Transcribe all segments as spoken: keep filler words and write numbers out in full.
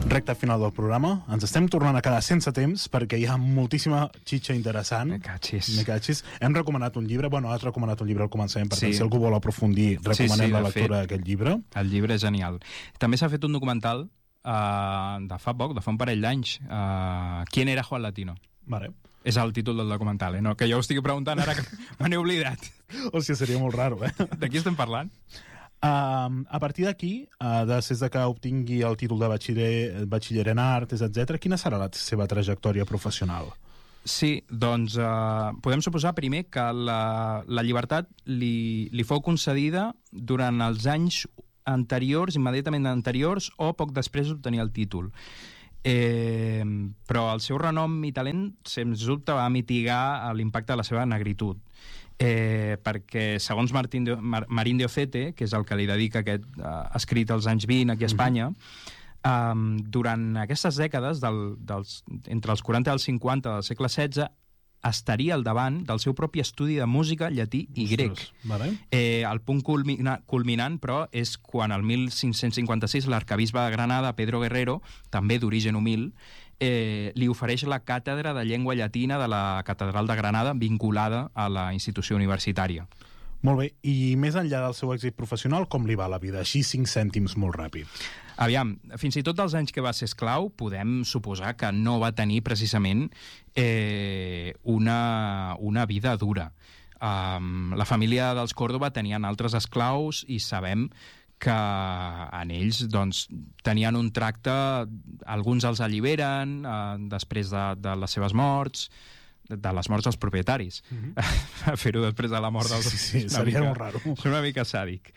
Recte final del programa. Ens estem tornant a quedar sense temps perquè hi ha moltíssima xitxa interessant. Me cachis. Me cachis. Hem recomanat un llibre, bueno, has recomanat un llibre al començament, per sí. tant, si algú vol aprofundir, recomanem sí, sí, la lectura fet, d'aquest llibre. El llibre és genial. També s'ha fet un documental uh, de fa poc, de fa un parell d'anys. Uh, ¿Quién era Juan Latino? Vale. És el títol del documental, eh? No, que jo ho estigui preguntant ara que me n'he oblidat. Hòstia, seria molt raro, eh? De qui estem parlant? Uh, a partir d'aquí, uh, després de que obtingui el títol de batxiller, batxiller en arts, etcètera, quina serà la seva trajectòria professional? Sí, doncs uh, podem suposar primer que la, la llibertat li, li fou concedida durant els anys anteriors, immediatament anteriors, o poc després d'obtenir el títol. Eh, però el seu renom i talent, sens dubte, va mitigar l'impacte de la seva negritud. Eh, perquè, segons Martín de, Mar, Marín de Ocete, que és el que li dedica aquest uh, escrit als anys vint aquí a Espanya, mm-hmm. um, durant aquestes dècades, del, dels, entre els quaranta i els cinquanta del segle setze, estaria al davant del seu propi estudi de música, llatí i grec. Vale. Eh, el punt culmina, culminant, però, és quan el mil cinc-cents cinquanta-sis l'arquebisbe de Granada, Pedro Guerrero, també d'origen humil, eh, li ofereix la càtedra de llengua llatina de la Catedral de Granada vinculada a la institució universitària. Molt bé, i més enllà del seu èxit professional, com li va la vida? Així cinc cèntims molt ràpid. Aviam, fins i tot els anys que va ser esclau, podem suposar que no va tenir precisament eh, una, una vida dura. Um, la família dels Còrdova tenien altres esclaus i sabem que en ells doncs, tenien un tracte, alguns els alliberen eh, després de, de les seves morts, de les morts dels propietaris. Mm-hmm. Fer-ho després de la mort dels... Sí, sí, sí, seria molt raro. És una mica sàdic.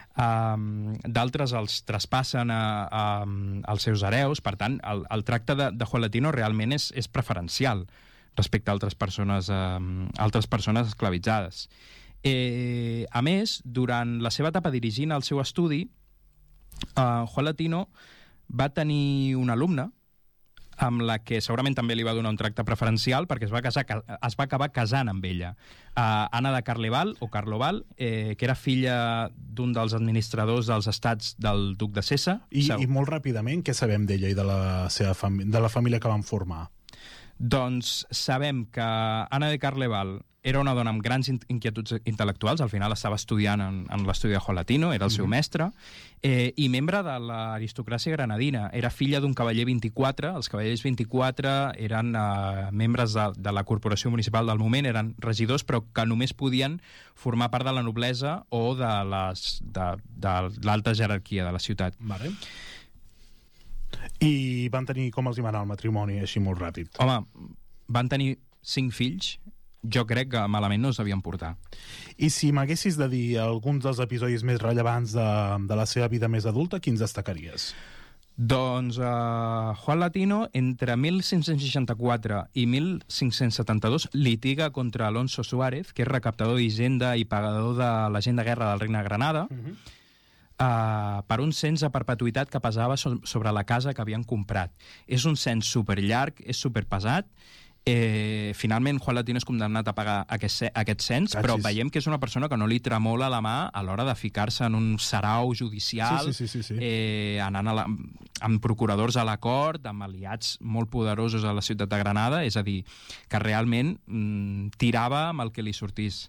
Um, d'altres els traspassen a, a, als seus hereus, per tant, el, el tracte de, de Juan Latino realment és, és preferencial respecte a altres persones, um, altres persones esclavitzades. Eh, a més, durant la seva etapa dirigint el seu estudi, uh, Juan Latino va tenir una alumna amb la que segurament també li va donar un tracte preferencial perquè es va, casar, es va acabar casant amb ella. Uh, Anna de Carleval, o Carloval, eh, que era filla d'un dels administradors dels estats del duc de Cessa. I, i molt ràpidament, què sabem d'ella i de la, seva fami- de la família que van formar? Doncs sabem que Anna de Carleval era una dona amb grans inquietuds intel·lectuals, al final estava estudiant en, en l'estudi de Juan Latino, era el seu mestre, eh, i membre de l'aristocràcia granadina. Era filla d'un cavaller vint-i-quatre, els cavallers vint-i-quatre eren eh, membres de, de la corporació municipal del moment, eren regidors, però que només podien formar part de la noblesa o de, les, de, de l'alta jerarquia de la ciutat. Vale. I van tenir, com els hi va anar el matrimoni, així molt ràpid? Home, van tenir cinc fills. Jo crec que malament no es devien portar. I si m'haguessis de dir alguns dels episodis més rellevants de, de la seva vida més adulta, quins destacaries? Doncs uh, Juan Latino, entre mil cinc-cents seixanta-quatre i mil cinc-cents setanta-dos, litiga contra Alonso Suárez, que és recaptador d'Hisenda i pagador de la gent de guerra del Regne de Granada, uh-huh. uh, per un cens a perpetuïtat que pesava so- sobre la casa que havien comprat. És un cens superllarg, és superpesat. Eh, finalment Juan Latino és condemnat a pagar aquest, aquest cens, Cachis. Però veiem que és una persona que no li tremola la mà a l'hora de ficar-se en un sarau judicial, sí, sí, sí, sí, sí. Eh, anant a la, amb procuradors a la cort, amb aliats molt poderosos a la ciutat de Granada, és a dir, que realment mm, tirava amb el que li sortís.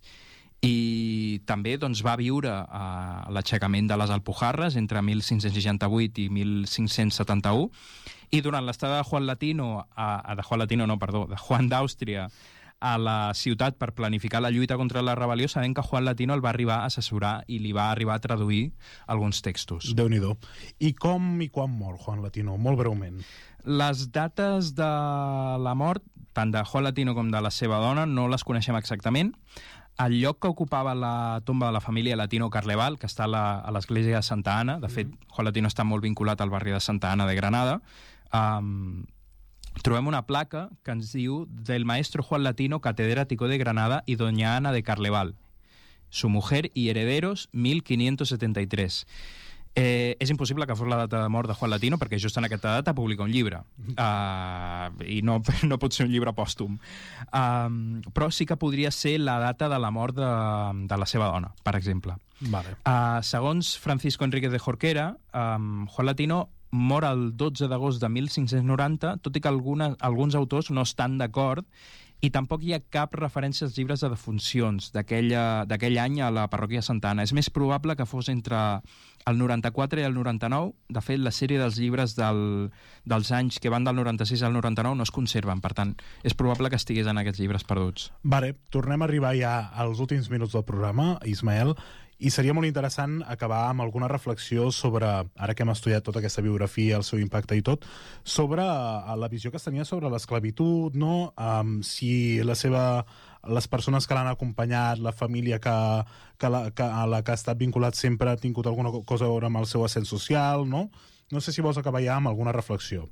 I també doncs, va viure a l'aixecament de les Alpujarres entre mil cinc-cents seixanta-vuit i mil cinc-cents setanta-u, i durant l'estada de Juan Latino, a, de Juan Latino no, perdó, de Juan d'Àustria a la ciutat per planificar la lluita contra la rebel·lió, sabem que Juan Latino el va arribar a assessorar i li va arribar a traduir alguns textos. Déu-n'hi-do. I com i quan mor Juan Latino? Molt breument. Les dates de la mort, tant de Juan Latino com de la seva dona, no les coneixem exactament. El lloc que ocupava la tomba de la família Latino Carleval, que està a, la, a l'església de Santa Anna, de fet, mm-hmm. Juan Latino està molt vinculat al barri de Santa Anna de Granada, um, trobem una placa que ens diu del maestro Juan Latino, catedrático de Granada, y doña Ana de Carleval, su mujer y herederos, mil quinientos setanta-tres. Eh, és impossible que fos la data de mort de Juan Latino perquè just en aquesta data publica un llibre uh, i no, no pot ser un llibre pòstum, uh, però sí que podria ser la data de la mort de, de la seva dona, per exemple. Vale. Uh, segons Francisco Enríquez de Jorquera, um, Juan Latino mor el dotze d'agost de mil cinc-cents noranta, tot i que alguna, alguns autors no estan d'acord, i tampoc hi ha cap referència als llibres de defuncions d'aquell any a la parròquia de Santa Anna. És més probable que fos entre el noranta-quatre i el noranta-nou. De fet, la sèrie dels llibres del, dels anys que van del noranta-sis al noranta-nou no es conserven, per tant, és probable que estigués en aquests llibres perduts. Vale, tornem a arribar ja als últims minuts del programa, Ismael, i seria molt interessant acabar amb alguna reflexió sobre, ara que hem estudiat tota aquesta biografia, el seu impacte i tot, sobre uh, la visió que es tenia sobre l'esclavitud, no? Um, si la seva, les persones que l'han acompanyat, la família que, que, la, que a la que ha estat vinculat sempre ha tingut alguna cosa a veure amb el seu ascens social, no? No sé si vols acabar ja amb alguna reflexió.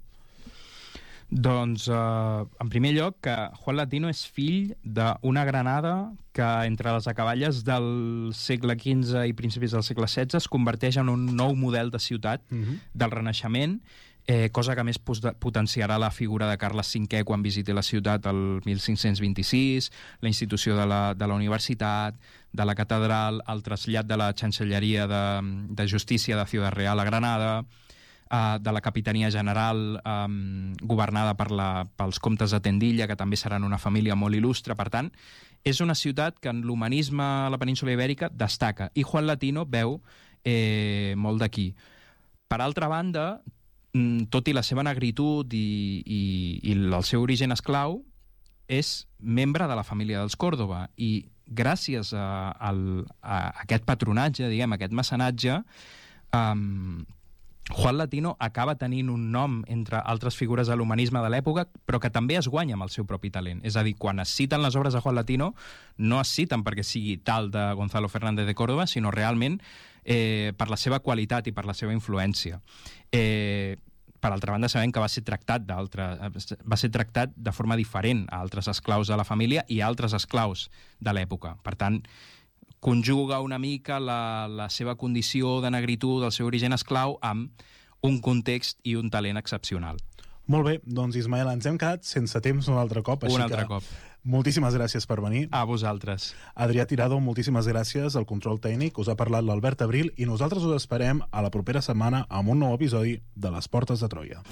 Doncs, eh, en primer lloc, que Juan Latino és fill d'una Granada que, entre les acaballes del segle quinze i principis del segle setze, es converteix en un nou model de ciutat uh-huh. del Renaixement, eh, cosa que més potenciarà la figura de Carles cinquè quan visiti la ciutat el mil cinc-cents vint-i-sis, la institució de la, de la universitat, de la catedral, el trasllat de la Chancelleria de, de Justícia de Ciudad Real a Granada, Uh, de la Capitania General um, governada per la, pels comtes de Tendilla, que també seran una família molt il·lustre. Per tant, és una ciutat que en l'humanisme a la península Ibèrica destaca, i Juan Latino veu eh, molt d'aquí. Per altra banda, tot i la seva negritud i, i, i el seu origen esclau, és membre de la família dels Còrdova, i gràcies a, a, a aquest patronatge, diguem, a aquest mecenatge, um, Juan Latino acaba tenint un nom entre altres figures de l'humanisme de l'època, però que també es guanya amb el seu propi talent. És a dir, quan es citen les obres de Juan Latino, no es citen perquè sigui tal de Gonzalo Fernández de Córdoba, sinó realment eh, per la seva qualitat i per la seva influència. Eh, per altra banda, sabem que va ser tractat va ser tractat de forma diferent a altres esclaus de la família i a altres esclaus de l'època. Per tant, conjuga una mica la, la seva condició de negritud, el seu origen esclau, amb un context i un talent excepcional. Molt bé, doncs Ismael, ens hem quedat sense temps un altre cop. Un altre cop. Moltíssimes gràcies per venir. A vosaltres. Adrià Tirado, moltíssimes gràcies al control tècnic. Us ha parlat l'Albert Abril i nosaltres us esperem a la propera setmana amb un nou episodi de Les Portes de Troia.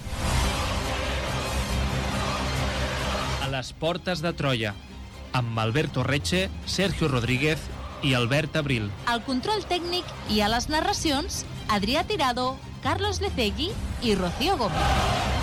A les Portes de Troia, amb Alberto Reche, Sergio Rodríguez i Albert Abril. Al control tècnic i a les narracions, Adrià Tirado, Carlos Lecegui i Rocío Gómez.